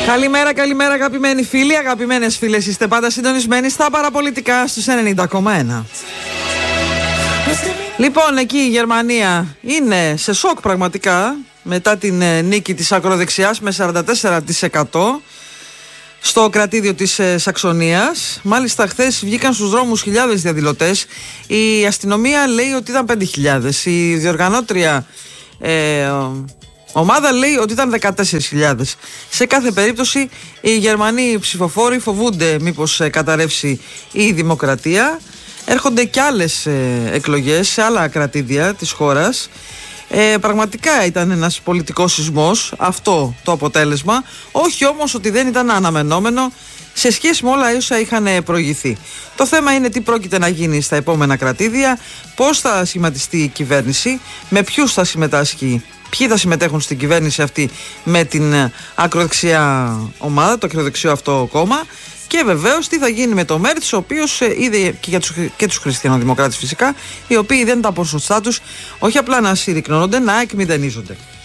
Καλημέρα, καλημέρα αγαπημένοι φίλοι, αγαπημένες φίλες. Είστε πάντα συντονισμένοι στα παραπολιτικά στους 90,1. Λοιπόν, εκεί η Γερμανία είναι σε σοκ πραγματικά μετά την νίκη της ακροδεξιάς με 44% στο κρατήδιο της Σαξονίας. Μάλιστα χθες βγήκαν στους δρόμους χιλιάδες διαδηλωτές. Η αστυνομία λέει ότι ήταν 5.000. Η διοργανώτρια ομάδα λέει ότι ήταν 14.000. Σε κάθε περίπτωση οι Γερμανοί ψηφοφόροι φοβούνται μήπως καταρρεύσει η δημοκρατία. Έρχονται και άλλες εκλογές σε άλλα κρατήδια της χώρας. Πραγματικά ήταν ένας πολιτικός σεισμός αυτό το αποτέλεσμα. Όχι όμως ότι δεν ήταν αναμενόμενο σε σχέση με όλα όσα είχαν προηγηθεί. Το θέμα είναι τι πρόκειται να γίνει στα επόμενα κρατήδια, πώς θα σχηματιστεί η κυβέρνηση, με ποιους θα συμμετάσχει, ποιοι θα συμμετέχουν στην κυβέρνηση αυτή με την ακροδεξιά ομάδα, το ακροδεξιό αυτό κόμμα. Και βεβαίως τι θα γίνει με το Μέρτς, ο οποίος είδε και τους χριστιανοδημοκράτες φυσικά, οι οποίοι δεν τα ποσοστά τους όχι απλά να συρρυκνώνονται, να εκμηδενίζονται.